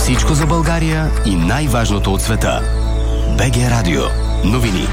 Всичко за България и най-важното от света. БГ Радио. Новини.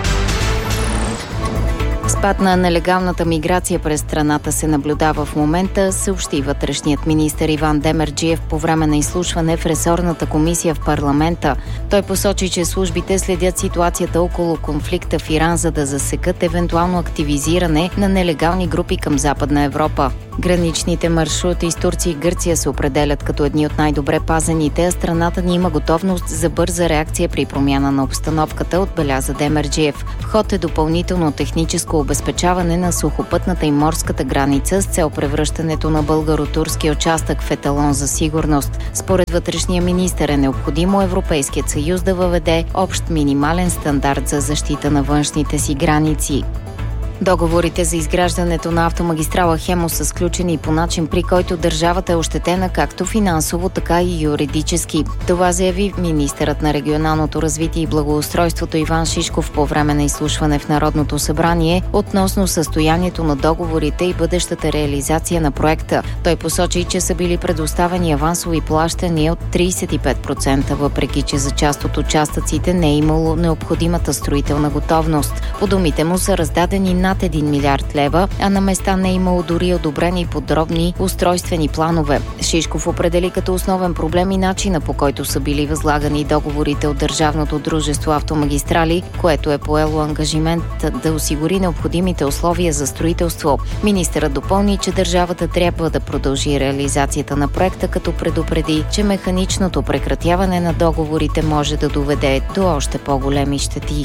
Спад на нелегалната миграция през страната се наблюдава в момента, съобщи вътрешният министър Иван Демерджиев по време на изслушване в ресорната комисия в парламента. Той посочи, че службите следят ситуацията около конфликта в Иран, за да засекат евентуално активизиране на нелегални групи към Западна Европа. Граничните маршрути с Турция и Гърция се определят като едни от най-добре пазените, а страната ни има готовност за бърза реакция при промяна на обстановката, отбеляза Демерджиев. В ход е допълнително техническо обезпечаване на сухопътната и морската граница с цел превръщането на българо-турския участък в еталон за сигурност. Според вътрешния министър е необходимо Европейският съюз да въведе общ минимален стандарт за защита на външните си граници. Договорите за изграждането на автомагистрала Хемус са сключени по начин, при който държавата е ощетена както финансово, така и юридически. Това заяви министърът на регионалното развитие и благоустройството Иван Шишков по време на изслушване в Народното събрание относно състоянието на договорите и бъдещата реализация на проекта. Той посочи, че са били предоставени авансови плащания от 35%, въпреки че за част от участъците не е имало необходимата строителна готовност. По думите му са раздадени над 1 милиард лева, а на места не е имало дори одобрени подробни устройствени планове. Шишков определи като основен проблем и начина, по който са били възлагани договорите от Държавното дружество Автомагистрали, което е поело ангажимент да осигури необходимите условия за строителство. Министърът допълни, че държавата трябва да продължи реализацията на проекта, като предупреди, че механичното прекратяване на договорите може да доведе до още по-големи щети.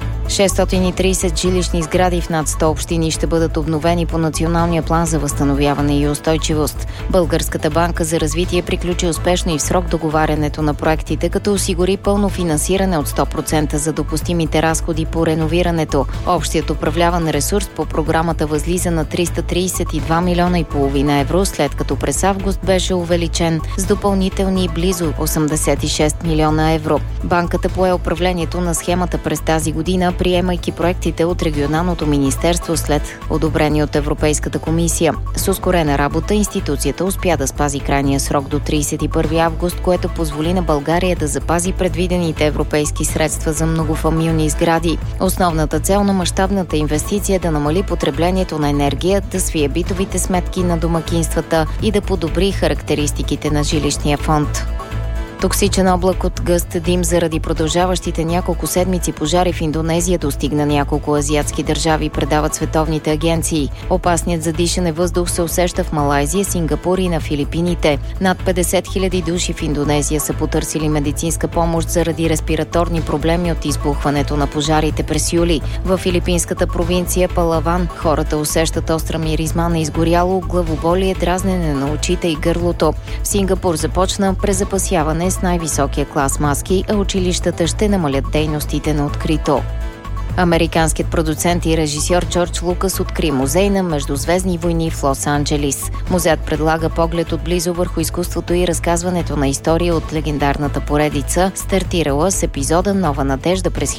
630 жилищни сгради в над 100 общини ще бъдат обновени по Националния план за възстановяване и устойчивост. Българската банка за развитие приключи успешно и в срок договарянето на проектите, като осигури пълно финансиране от 100% за допустимите разходи по реновирането. Общият управляван ресурс по програмата възлиза на 332 милиона и половина евро, след като през август беше увеличен с допълнителни близо 86 милиона евро. Банката пое управлението на схемата през тази година, приемайки проектите от регионалното министерство след одобрение от Европейската комисия. С ускорена работа институцията успя да спази крайния срок до 31 август, което позволи на България да запази предвидените европейски средства за многофамилни сгради. Основната цел на мащабната инвестиция е да намали потреблението на енергия, да свие битовите сметки на домакинствата и да подобри характеристиките на жилищния фонд. Токсичен облак от гъст дим заради продължаващите няколко седмици пожари в Индонезия достигна няколко азиатски държави, предават световните агенции. Опасният за дишане въздух се усеща в Малайзия, Сингапур и на Филипините. Над 50 000 души в Индонезия са потърсили медицинска помощ заради респираторни проблеми от избухването на пожарите през юли. В филипинската провинция Палаван хората усещат остра миризма на изгоряло, главоболие, дразнене на очите и гърлото. В Сингапур започна презапасяване с най-високия клас маски, а училищата ще намалят дейностите на открито. Американският продуцент и режисьор Джордж Лукас откри музей на междузвездни войни в Лос-Анджелис. Музеят предлага поглед отблизо върху изкуството и разказването на история от легендарната поредица, стартирала с епизода Нова надежда през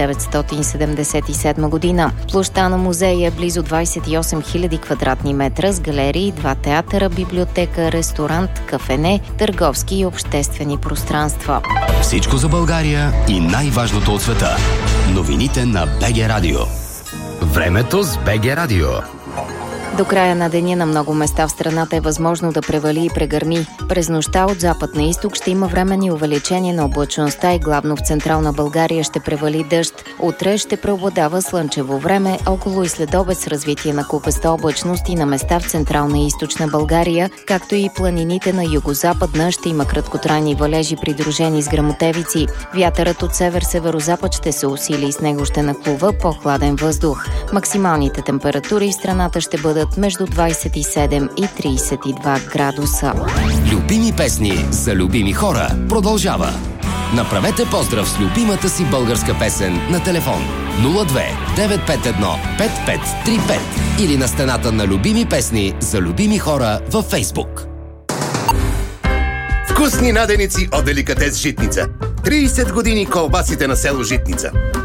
1977 година. Площта на музея е близо 28 000 квадратни метра с галерии, 2 театъра, библиотека, ресторант, кафене, търговски и обществени пространства. Всичко за България и най-важното от света. Новините на БГ Радио. Времето с БГ Радио. До края на деня на много места в страната е възможно да превали и прегърми. През нощта от запад на изток ще има временни увеличение на облачността и главно в централна България ще превали дъжд. Утре ще преобладава слънчево време, около и следобед с развитие на купеста облачност и на места в централна и източна България, както и планините на югозападна ще има краткотрайни валежи, придружени с гръмотевици. Вятърът от север-северозапад ще се усили и с него ще нахлува по-хладен въздух. Максималните температури в страната ще бъдат между 27 и 32 градуса. Любими песни за любими хора продължава. Направете поздрав с любимата си българска песен на телефон 02 951 5535 или на стената на любими песни за любими хора във Фейсбук. Вкусни наденици от Деликатес Житница. 30 години колбасите на село Житница.